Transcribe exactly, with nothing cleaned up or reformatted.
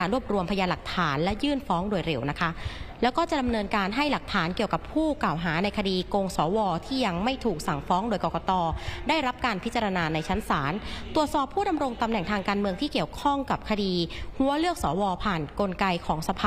รวบรวมพยานหลักฐานและยื่นฟ้องโดยเร็วนะคะแล้วก็จะดำเนินการให้หลักฐานเกี่ยวกับผู้กล่าวหาในคดีโกงสวที่ยังไม่ถูกสั่งฟ้องโดยกกต.ได้รับการพิจารณาในชั้นศาลตรวจสอบผู้ดำรงตำแหน่งทางการเมืองที่เกี่ยวข้องกับคดีหัวเลือกสวผ่านกลไกของสภา